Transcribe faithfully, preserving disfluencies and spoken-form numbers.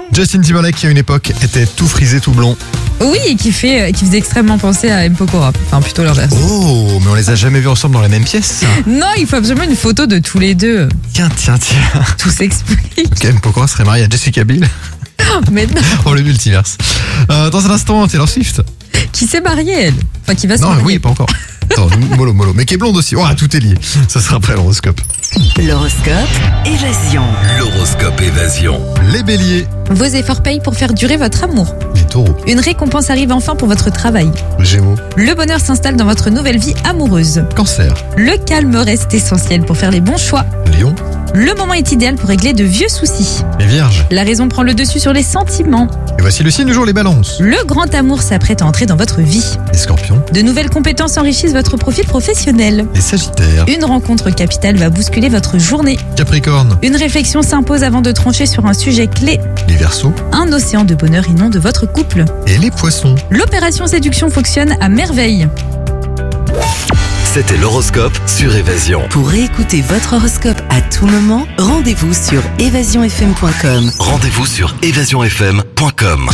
Justin Timberlake qui à une époque était tout frisé, tout blond. Oui, et qui, fait, qui faisait extrêmement penser à M. Pokora. Enfin, plutôt l'inverse. Oh, mais on les a jamais vus ensemble dans la même pièce. Non, il faut absolument une photo de tous les deux. Tiens, tiens, tiens. Tout s'explique. Ken Pokora serait marié à Jessica Biel. Mais non. Oh, le multiverse. Euh, dans un instant, Taylor Swift. Qui s'est mariée, elle. Enfin, qui va se Non, marier. oui, pas encore. Attends, mollo, mollo. Mais qui est blonde aussi. Oh, tout est lié. Ça sera après l'horoscope. L'horoscope Évasion. L'horoscope Évasion. Les béliers. Vos efforts payent pour faire durer votre amour. Les taureaux. Une récompense arrive enfin pour votre travail. Gémeaux. Le bonheur s'installe dans votre nouvelle vie amoureuse. Cancer. Le calme reste essentiel pour faire les bons choix. Lion. Le moment est idéal pour régler de vieux soucis. Les vierges. La raison prend le dessus sur les sentiments. Et voici le signe du jour, les balances. Le grand amour s'apprête à entrer dans votre vie. Les scorpions. De nouvelles compétences enrichissent votre profil professionnel. Les sagittaires. Une rencontre capitale va bousculer votre journée. Capricorne. Une réflexion s'impose avant de trancher sur un sujet clé. Les verseaux. Un océan de bonheur inonde votre couple. Et les poissons. L'opération séduction fonctionne à merveille. C'était l'horoscope sur Évasion. Pour réécouter votre horoscope à tout moment, rendez-vous sur évasion f m point com. Rendez-vous sur évasion f m point com.